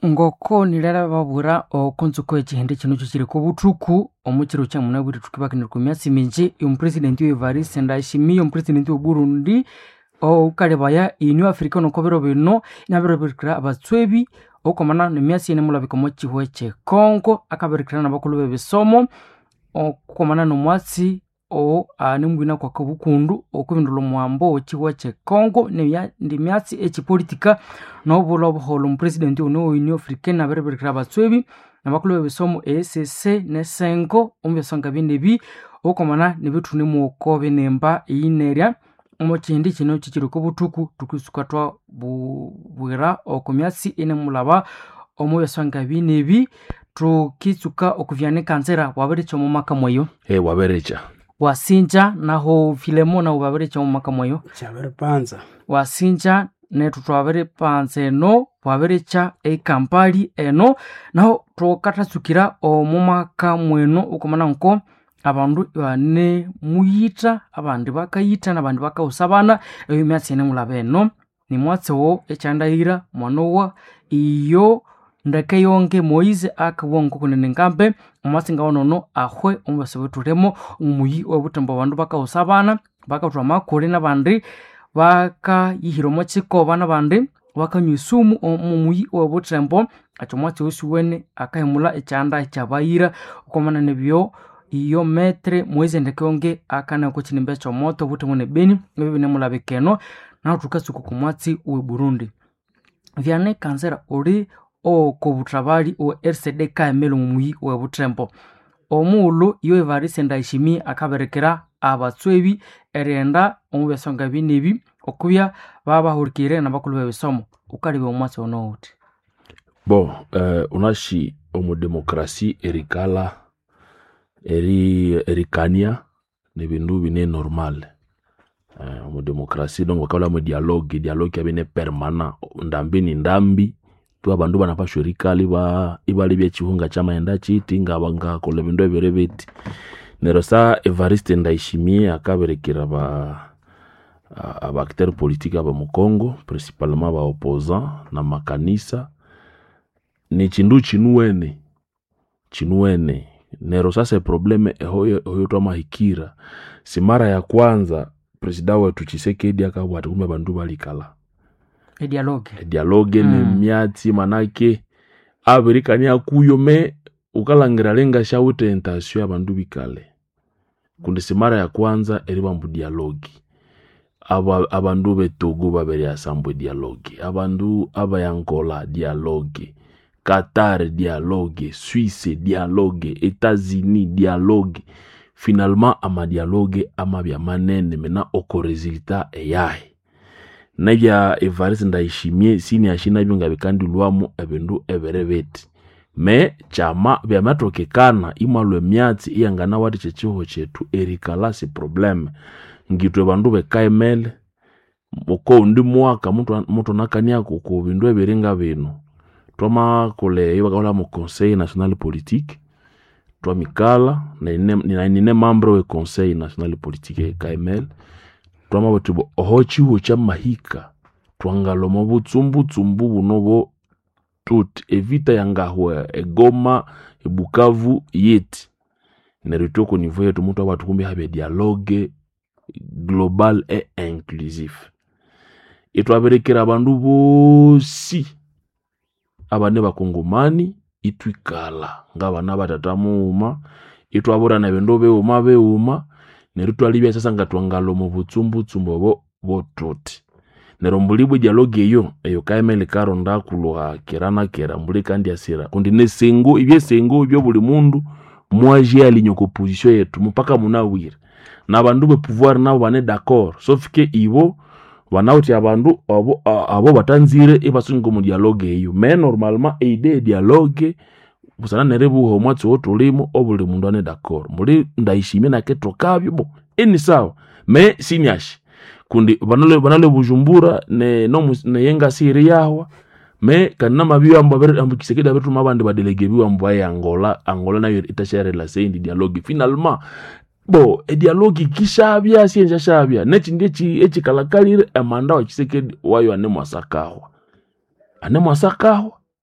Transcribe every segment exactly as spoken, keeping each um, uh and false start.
ngoko nilera babura okonzuko ekihende kino kiri ku butuku omukiro kya munabwiri tukibakinira ku myasi mingi omupresident Evariste Ndayishimiye omupresident wa Burundi o kalebaya inu Afrika no kobero bino naberabirikira abatswebi okomana ne myasi ene mulabiko mu kihwe kye Kongo akaberikira nabakulu bebisomo okomana no mwatsi o animwina kwa kabukundu okubindula mwambo kihwe kye Kongo ne ndi myatsi ekipolitika no bulo buholo omupresident ono Union Africaine naberabirikira abatswebi nabakulu bebisomo E S C ne Sengo ombesanga binebi okomana ne bitune mu kobe nemba ineria omukindi kino kikiri ku butuku tukisuka twa bwira okomyasi ene mulaba omubesanga binebi tukisuka okuvyane kanzera waberecha mu maka moyo eh waberecha wasinja naho Filemona waberecha mu maka moyo chabere panza wasinja ne tutwabere panze no waberecha e kampali eno naho tokatasukira omumaka mweno ukomana nko abandu bane muyita abandi bakayita nabandi bakausabana ebimyatsi ene mulabeno ni mwatsewo echandahira mwanowa iyo ndeke yonke Moise akabongo kunene ngambe omwatsinga wonono ahwe ombasebetulemo umuyi obutembo abandu bakausabana bakatwa makole nabandi baka yihiro mochiko bana bandi bakanyusumu omumuyi obutembo achomwatsi usiwene akahimula echanda chabayira ukomana nebyo iyo metre Moise ndekionge akana ko kinimbe cho moto butemone beni bibine mulabekeno na tukasuku kumwatsi we Burundi vyane kanzera ori o kobutrabali o R C D K melo mumuyi we butembo omulu iyo Evariste Ndayishimiye akaberekera abatswebi erenda omubesonga binebi okubya babahurikire nabakulu bebisomo ukalibe omwatsi ono uti bon euh unashi omu demokrasi erikala eri erikania ne bindu bine normal euh omu demokrasi donc wakala mu dialogue dialogue abine permanent ndambi ni ndambi tu abandu banapashwe rikali ba ibali bya chihunga chama enda chiti ngabanga kole bindu ebirebeti nero sa Evariste Ndayishimiye akaberekera ba abacteur politique aba mu Congo principalement ba opposant na makanisa ni chindu chinuene chinuene nero sasa probleme hoyo hoyo twa mahikira si mara ya kwanza president wetu Tshisekedi akabwata kumbe bandu balikala e dialogue e dialogue mm. ni myatsi manake abirikani akuyo me ukalangira lenga sha utentasyo abandu bikale kundi si mara ya kwanza eriba mu dialogue aba abandu betogo babere asambwe dialogue abandu abayangola dialogue Qatar dialogue Suisse dialogue États-Unis dialogue finalement ama dialogue ama bya manene mena oko resultat eyahe nabya Evariste Ndayishimiye sini ashina byunga bikandilwamo ebindu eberebeti me chama bya matokekana imalwe myatsi iyangana wati chechiho chetu erikala si problem ngitwe bandu bekaimele uko ndi mwaka mtu mtu nakania ku bindu ebiringa bino twama kole yabakala mu Conseil National Politique twa mikala na nine membre we Conseil National Politique K M L twama botibo ohochi ho cha mahika twangalo mu butsumbu tsumbu bunobo tout evita yangahwe egoma ebukavu yeti nerito ko niveau yetu mtu abatu kumbe habe dialogue global et inclusif etwaberekera abandu bosi abane bakongomani itwikala ngabana batatamuuma itwabura na bendo beuma beuma nerito alibya sasa ngatwangalo mu butsumbu tsumbo bo bototi nerombulibwe dialogue eyo eyo kaemele karonda kulwa kerana kera mbuli kandi asira kundi ne sengo ibye sengo byo buli mundu mwaje alinyo ko position yetu mpaka munawira na bandu be pouvoir nabo bane d'accord sauf que ibo wanauti abandu abo abo batanzire ibasungo mu dialogue eyo mais normalement ide dialogue busana nerebu ho mwatsi otulimo obuli mundu ane d'accord muri Ndayishimiye na keto kabyo bo eni sawa mais sinyashi kundi banale banale Bujumbura ne no ne yenga siri yawa me kana mabiyo ambo bere ambo Tshisekedi abetu mabandi badelege biwa ambo ya Angola Angola nayo itashare la sendi dialogue finalement bo e dialogue kishabya sienja shabya nechi ndechi echi kalakalire amanda wa Tshisekedi wayo ane mwasakawa ane mwasakawa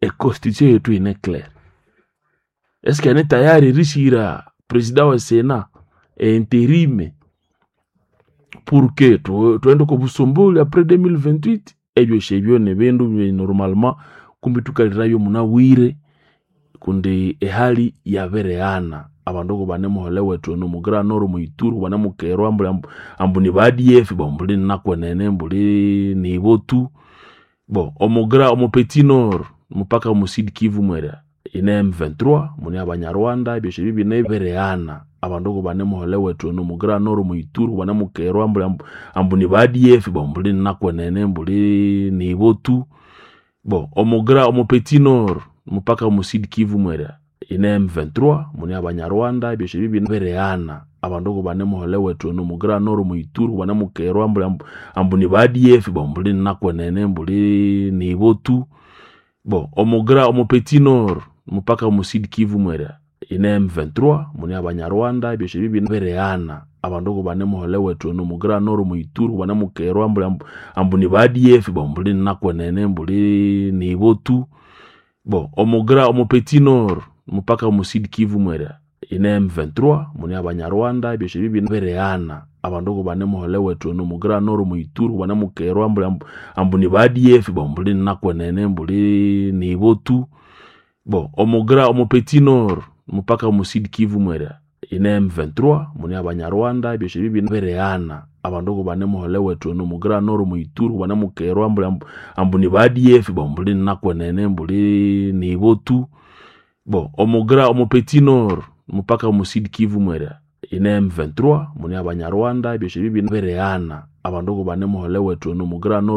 e constitution yetu ine clair. Eske ane tayari rishira president wa Sena e interime pour que tuende ko busomboli après deux mille vingt-huit ebyo shebyo ne bindu normalement kumbi tukalirayo munawire kundi ehali yabereana abandogo banemuhole wetu no mugra noro muituru banamukero ambuli ambuni badi F bombuli nakwenene mbuli ni botu bon omugra omupeti nord mupaka musidi Kivu mwera ine M vingt-trois muni abanyarwanda byoshe bibi nebereana abandogo banemuhole wetu no mugra noro muituru banamukero ambuli ambuni badi F bombuli nakwenene mbuli ni botu bon omugra omupeti nord mupaka musidi Kivu mwera ine M vingt-trois muni abanyarwanda byoshe bibi nebereana abandogo banemuhole wetu no mugra noro muituru banamukero ambuli ambuni badi F bombuli nakwenene mbuli ni botu bon omugra omupeti nord mupaka musidi Kivu mwera ine M vingt-trois muni abanyarwanda byoshe bibi nebereana abandogo banemuhole wetu no mugra noro muituru banamukero ambuli ambuni badi F bombuli nakwenene mbuli ni botu bon omugra omupeti nord mupaka musidi Kivu mwera ine M vingt-trois muni abanyarwanda byoshe bibi nebereana abandogo banemuhole wetu no mugra noro muituru banamukero ambuli ambuni badi F bombuli nakwenene mbuli ni botu bon omugra omupeti nord mupaka musidi Kivu mwera ine M vingt-trois muni abanyarwanda byoshe bibi nebereana abandogo banemuhole wetu no mugra noro muituru banamukero ambuli ambuni badi F bombuli nakwenene mbuli ni botu bon omugra omupeti nord mupaka musidi Kivu mwera ine M vingt-trois muni abanyarwanda byoshe bibi nebereana abandogo banemuhole wetu no mugra noro